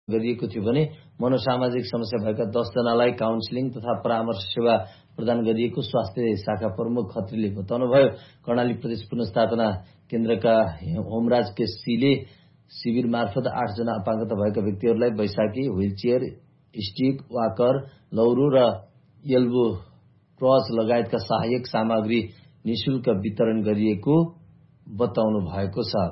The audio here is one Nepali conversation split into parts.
गरिएको थियो भने मनोसामाजिक समस्या भएका 10 जनालाई काउन्सिलिङ तथा परामर्श सेवा प्रदान गरिएको स्वास्थ्य शाखा प्रमुख खत्रीले बताउनुभयो। कर्णाली प्रदेश पुनर्स्थापना केन्द्रका होमराज केसीले शिविर मार्फत 8 जना अपाङ्गता भएका व्यक्तिहरूलाई बैशाखी, व्हीलचेयर, स्टिक, वाकर, लौरो र एल्बो क्रच लगायतका सहायक सामग्री निःशुल्क वितरण गरिएको बताउनु भएको छ।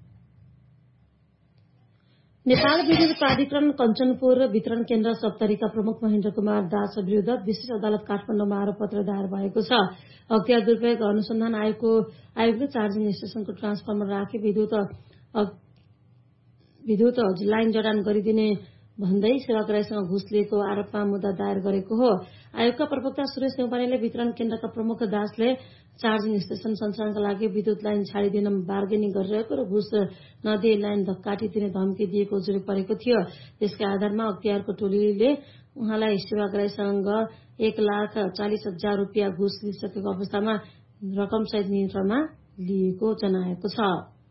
नेपाल विद्युत प्राधिकरण कञ्चनपुर वितरण केन्द्र सप्तरीका प्रमुख महेन्द्र कुमार दास विरूद्ध विशेष अदालत काठमाडौँमा आरोपपत्र दायर भएको छ। अख्तियार दुरूपयोग अनुसन्धान आयोगले चार्जिङ स्टेशनको ट्रान्सफर्मर राखी विद्युत लाइन जडान गरिदिने भन्दै सेवाग्राहीसँग घुस लिएको आरोपमा मुद्दा दायर गरेको हो। आयोगका प्रवक्ता सुरेश न्यौपानेले वितरण केन्द्रका प्रमुख दासले चार्जिङ स्टेशन सञ्चालनका लागि विद्युत लाइन छाडिदिन बार्गेनिङ गरिरहेको र घुस नदिए लाइन काटिदिने धम्की दिएको जुरी परेको थियो। त्यसकै आधारमा अख्तियारको टोलीले उहाँलाई सेवाग्राहीसँग 1,40,000 रुपियाँ घुस लिइसकेको अवस्थामा रकमसहित नियन्त्रणमा लिएको जनाएको छ।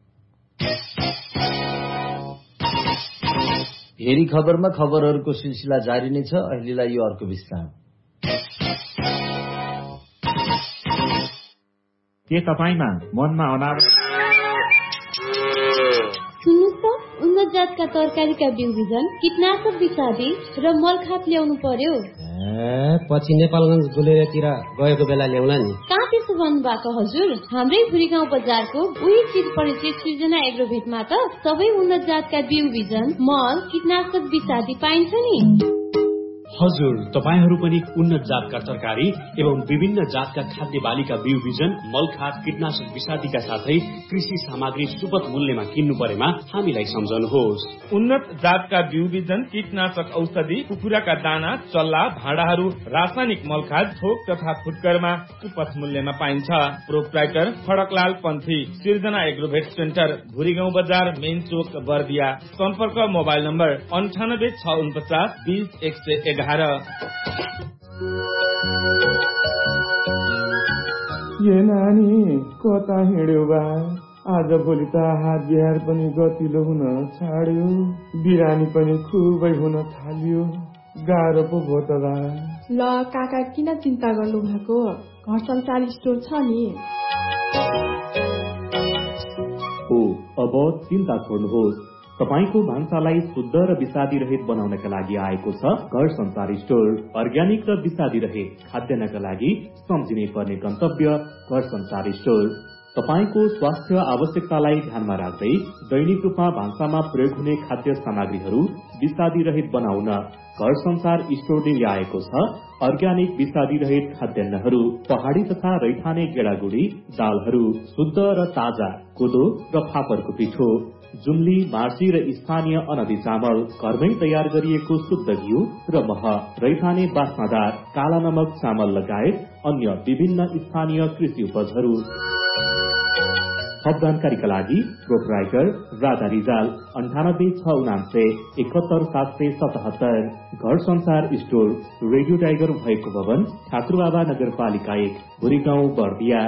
हेरी खबरमा खबरहरूको सिलसिला जारी नै छ। अहिलेलाई यो अर्को विश्राम। के तपाईमा मनमा अनार सुन्नुहोस् त, उन्नत जातका तरकारीका बिउ बिजन कीटनाशक विषादी र मलखात ल्याउनु पर्यो। पछि नेपालगञ्ज गुलेरतिर गएको बेला ल्याउला नि। कहाँ त्यसो भन्नुभएको हजुर? हाम्रै भुरी गाउँ बजारको उही चिज परिचित सृजना एग्रोभेटमा त सबै उन्नत जातका बिउ बिजन, मल, कीटनाशक विषादी पाइन्छ नि। हजुर, तपाईहरू पनि उन्नत जातका तरकारी एवं विभिन्न जातका खाद्य बालीका बिउ बिजन, मलखात, कीटनाशक विषादीका साथै कृषि सामग्री सुपथ मूल्यमा किन्नु परेमा हामीलाई सम्झनुहोस्। उन्नत जातका बिउ बिजन, कीटनाशक औषधि, कुखुराका दाना, चल्ला, भाँडाहरू, रासायनिक मलखात थोक तथा फुटकरमा सुपथ मूल्यमा पाइन्छ। प्रोप्राइटर खडकलाल पन्थी, सिर्जना एग्रोभेट सेन्टर, भुरी गाउँ बजार, मेन चोक, बर्दिया। सम्पर्क मोबाइल नम्बर 98 649 20 111। ये नानी कता हिँड्यो बा? आज भोलि त हात बिहार पनि गतिलो हुन छाड्यो, बिरानी पनि खुबै हुन थाल्यो, गाह्रो पो भयो त बा। ल काका, किन चिन्ता गर्नु भएको? घर संसार स्टोर छ नि। अब चिन्ता छोड्नुहोस्। तपाईको भान्सालाई शुद्ध र विषादी रहित बनाउनका लागि आएको छ घर संसार स्टोर। अर्ग्यानिक र विषादी रहित खाद्यान्नका लागि सम्झिनै पर्ने गन्तव्य घर संसार स्टोर। तपाईको स्वास्थ्य आवश्यकतालाई ध्यानमा राख्दै दैनिक रूपमा भान्सामा प्रयोग हुने खाद्य सामग्रीहरू विषादी रहित बनाउन घर संसार स्टोरले ल्याएको छ अर्ग्यानिक विषादी रहित खाद्यान्नहरू। पहाड़ी तथा रैथाने गेडागुडी दालहरू, शुद्ध र ताजा कोदो र फापरको पिठो, जुम्ली, मार्सी र स्थानीय अनदी चामल, घरमै तयार गरिएको शुद्ध घिउ र मह, रैथाने बास्नादार काला नमक चामल लगायत अन्य विभिन्न स्थानीय कृषि उपजहरू। थप जानकारीका लागि प्रोपराइटर राधा रिजाल 98 699 71 777। घर संसार स्टोर, रेडियो टाइगर भएको भवन, ठाकुरबाबा नगरपालिका 1, भुरी गाउँ, बर्दिया।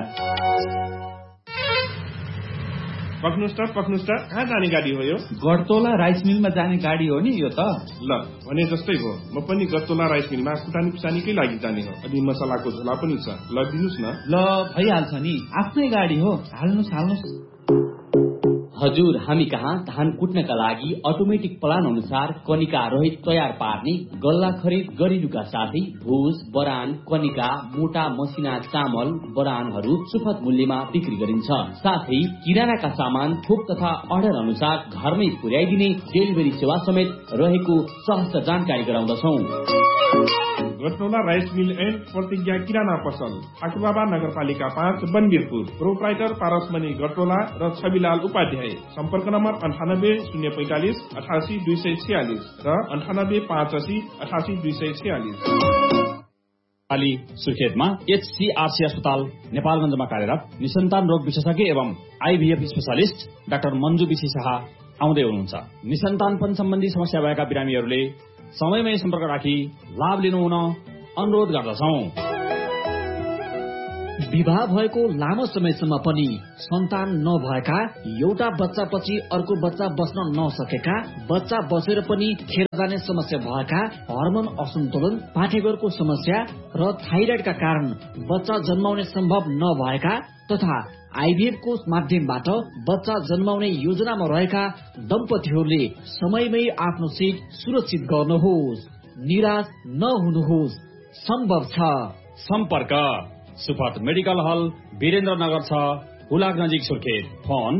पक्नुस् त कहाँ जाने गाडी हो यो? गडतोला राइस मिलमा जाने गाडी हो नि यो त। ल भने जस्तै हो, म पनि गडतोला राइस मिलमा कुटानी पिसानीकै लागि जाने हो। अनि मसलाको झोला पनि छ, लगिदिनुस् न। ल भइहाल्छ नि, आफ्नै गाडी हो, हाल्नुस्। हजुर, हामी कहाँ धान कुट्नका लागि अटोमेटिक प्लान अनुसार कनिका रहित तयार पार्ने गल्ला खरिद गरिनुका साथै भुस, बरान, कनिका, मोटा मसिना चामल, बरानहरू सुपथ मूल्यमा बिक्री गरिन्छ। साथै किरानाका सामान थोक तथा अर्डर अनुसार घरमै पुर्याइदिने डेलिभरी सेवा समेत रहेको सहज जानकारी गराउँदछौं। गडतोला राइस मिल एन्ड प्रतिज्ञा किराना पसल, ठाकुरबाबा नगरपालिका 5, बनबीरपुर। प्रोप्राइटर पारसमणि गडतोला र छविलाल उपाध्याय। सम्पर्क नम्बर 98 045 88 246 र 98 85 88 246। पाली सुर्खेतमा HCRC अस्पताल नेपालगञ्जमा कार्यरत निसन्तान रोग विशेषज्ञ एवं IVF specialist doctor Manju BC Shah आउँदै हुनुहुन्छ। निसन्तानपन सम्बन्धी समस्या भएका बिरामीहरूले समयमै सम्पर्क राखी लाभ लिनुहुन अनुरोध गर्दछौं। विवाह भएको लामो समयसम्म पनि सन्तान नभएका, एउटा बच्चापछि अर्को बच्चा बस्न नसकेका, बच्चा बसेर पनि खेर जाने समस्या भएका, हर्मोन असन्तुलन, पाठेघरको समस्या र थाइराइडका कारण बच्चा जन्माउने सम्भव नभएका तथा आइभीएफ को माध्यमबाट बच्चा जन्माउने योजनामा रहेका दम्पतिहरूले समयमै आफ्नो सिट सुरक्षित गर्नुहोस्। निराश नहुनुहोस्, सम्भव छ। सम्पर्क सुपथ मेडिकल हल, वीरेन्द्रनगर 6, हुलाक नजिक सुर्खेत। फोन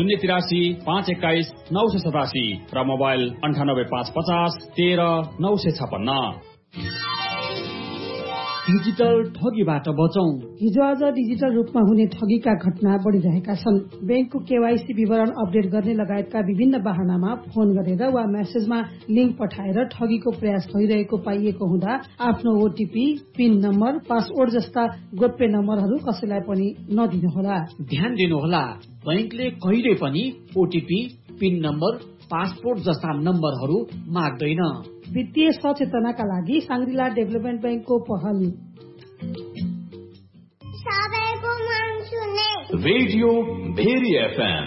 083-521-987 र मोबाइल 98-550-13-956। डिजिटल ठगीबाट बचौं। हिजो आज डिजिटल रूपमा हुने ठगीका घटना बढ़िरहेका छन्। बैंकको केवाईसी विवरण अपडेट गर्ने लगायतका विभिन्न बहानामा फोन गरेर वा मेसेजमा लिंक पठाएर ठगीको प्रयास भइरहेको पाइएको हुँदा आफ्नो ओटीपी, पिन नम्बर, पासवर्ड जस्ता गोप्य नम्बरहरू कसैलाई पनि नदिनुहोला। ध्यान दिनुहोला, बैंकले कहिल्यै पनि ओटीपी, पिन नम्बर, पासपोर्ट जस्ता नम्बरहरू माग्दैन। वित्तीय सचेतनाका लागि सांग्रिला डेभलपमेन्ट बैंकको पहल। Radio very FM.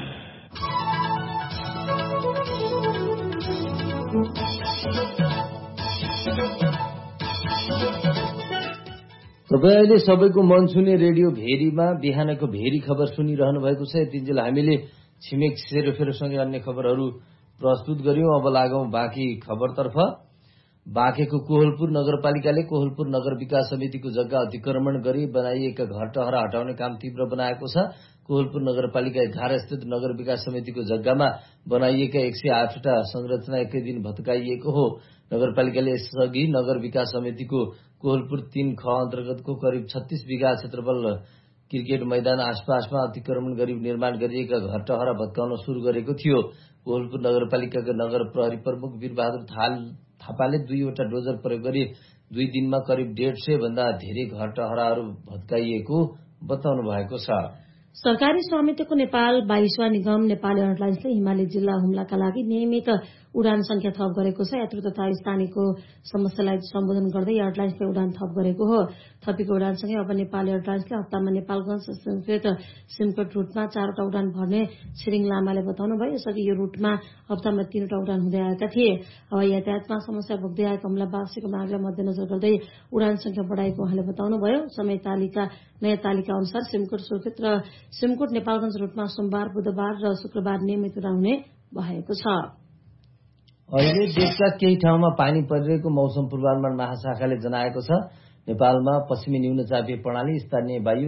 तपाईँ अहिले सबैको मन छुने रेडियो भेरीमा बिहानको भेरी खबर सुनिरहनु भएको छ। यतिन्जेल हामीले छिमेक सेरोफेरोसँगै अन्य खबरहरू प्रस्तुत गर्यौं। अब लागौं बाँकी खबरतर्फ। बाँकेको कोहलपुर नगरपालिकाले कोहलपुर नगर विकास समितिको जग्गा अतिक्रमण गरी बनाइएका घर टहरा हटाउने काम तीव्र बनाएको छ। कोहलपुर नगरपालिका 11 स्थित नगर विकास समितिको जग्गामा बनाइएका 108 संरचना एकै दिन भत्काइएको हो। नगरपालिकाले यसअघि नगर विकास समितिको कोहलपुर 3 ख अन्तर्गतको करिब 36 बिघा क्षेत्रफल क्रिकेट मैदान आसपासमा अतिक्रमण गरी निर्माण गरिएका घर टहरा भत्काउन शुरू गरेको थियो। कोहलपुर नगरपालिकाका नगर प्रहरी प्रमुख वीरबहादुर थापाले 2वटा डोजर प्रयोग गरी 2 दिनमा करिब 150 भन्दा धेरै घर टहराहरू भत्काइएको बताउनु भएको छ। सरकारी स्वामित्वको नेपाल 22वां निगम नेपाल एयरलाइन्सले हिमाली जिल्ला हुम्लाका लागि नियमित उडान संख्या थप गरेको छ। यात्रु तथा स्थानीयको समस्यालाई सम्बोधन गर्दै एयरलाइन्सले उडान थप गरेको हो। थपिएको उडानसँगै अब नेपाल एयरलाइन्सले हप्तामा नेपालगंज संस्कृत सिमकट रूटमा 4वटा उडान भर्ने छिरिङ लामाले बताउनुभयो। यसअघि यो रूटमा हप्तामा 3वटा उडान हुँदै आएका थिए। हवाई यातायातमा समस्या भोग्दै आएका हुम्लावासीको मागलाई मध्यनजर गर्दै उडान संख्या बढ़ाएको उहाँले बताउनुभयो। नयाँ तालिका अनुसार सिमकोट सुर्खेत र सिमकोट नेपालगंज रूटमा सोमबार, बुधबार र शुक्रबार नियमित उडान हुने भएको छ। अहिले देशका केही ठाउँमा पानी परिरहेको मौसम पूर्वानुमान महाशाखाले जनाएको छ। नेपालमा पश्चिमी न्यूनचापीय प्रणाली, स्थानीय वायु